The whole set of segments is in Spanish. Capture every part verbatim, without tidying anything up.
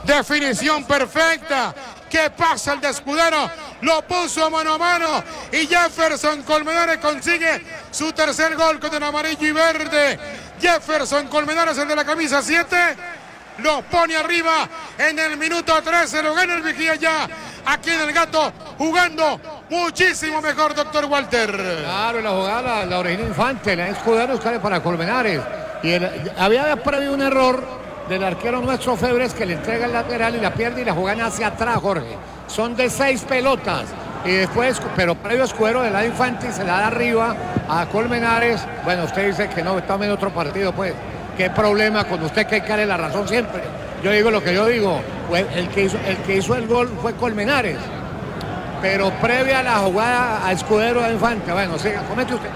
definición perfecta. ¿Qué pasa el de Escudero? Lo puso mano a mano y Jefferson Colmenares consigue su tercer gol con el amarillo y verde. Jefferson Colmenares, el de la camisa siete, lo pone arriba en el minuto trece, lo gana el Vigía ya. Aquí en el Gato, jugando muchísimo mejor, doctor Walter. Claro, la jugada la, la originó Infante, la Escudero sale para Colmenares. Y el, había previo un error del arquero nuestro Febres, que le entrega el lateral y la pierde y la juegan hacia atrás, Jorge. Son de seis pelotas. Y después, pero previo Escudero de la Infante y se la da arriba a Colmenares. Bueno, usted dice que no, está en otro partido, pues. ¿Qué problema con usted que hay que darle la razón siempre? Yo digo lo que yo digo. El que hizo el, que hizo el gol fue Colmenares. Pero previa a la jugada a Escudero de Infante. Bueno, siga, comente usted.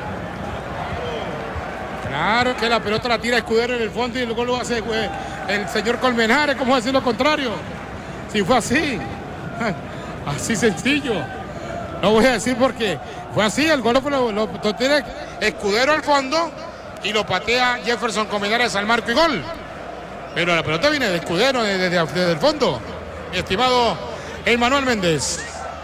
Claro que la pelota la tira Escudero en el fondo y el gol lo hace el señor Colmenares. ¿Cómo decir lo contrario? Si fue así. Así sencillo. No voy a decir porque fue así. El gol lo, lo, lo tiene Escudero al fondo y lo patea Jefferson Colmenares al marco y gol. Pero la pelota viene de Escudero desde, desde, desde el fondo. Mi estimado Emmanuel Méndez.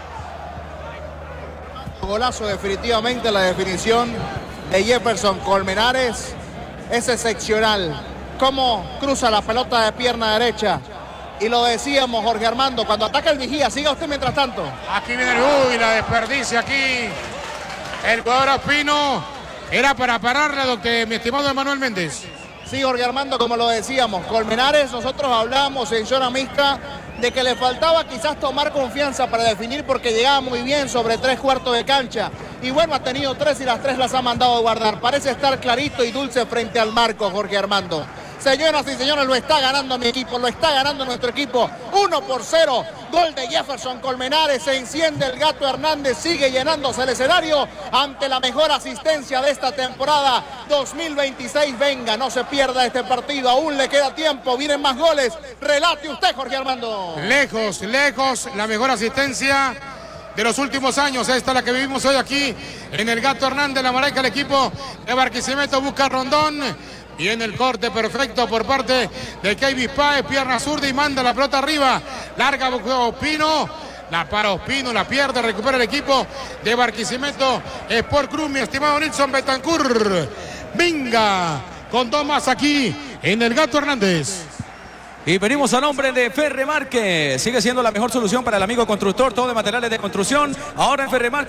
Golazo, definitivamente la definición de Jefferson Colmenares es excepcional. Cómo cruza la pelota de pierna derecha. Y lo decíamos, Jorge Armando, cuando ataca el Vigía, siga usted mientras tanto. Aquí viene el uy, la desperdicia aquí. El jugador Ospino era para pararle, doctor, mi estimado Emmanuel Méndez. Sí, Jorge Armando, como lo decíamos, Colmenares, nosotros hablábamos en zona mixta de que le faltaba quizás tomar confianza para definir porque llegaba muy bien sobre tres cuartos de cancha. Y bueno, ha tenido tres y las tres las ha mandado a guardar. Parece estar clarito y dulce frente al marco, Jorge Armando. Señoras y señores, lo está ganando mi equipo, lo está ganando nuestro equipo. uno por cero, gol de Jefferson Colmenares, se enciende el Gato Hernández, sigue llenándose el escenario ante la mejor asistencia de esta temporada dos mil veintiséis. Venga, no se pierda este partido, aún le queda tiempo, vienen más goles. Relate usted, Jorge Armando. Lejos, lejos, la mejor asistencia de los últimos años. Esta es la que vivimos hoy aquí en el Gato Hernández, la Maraica, el equipo de Barquisimeto busca a Rondón. Viene el corte perfecto por parte de Keivis Páez, pierna zurda y manda la pelota arriba. Larga Ospino, la para Ospino, la pierde, recupera el equipo de Barquisimeto Sport Club, mi estimado Nilson Betancourt. Venga, con dos más aquí en el Gato Hernández. Y venimos a nombre de Ferremarque. Sigue siendo la mejor solución para el amigo constructor, todo de materiales de construcción. Ahora en Ferremarque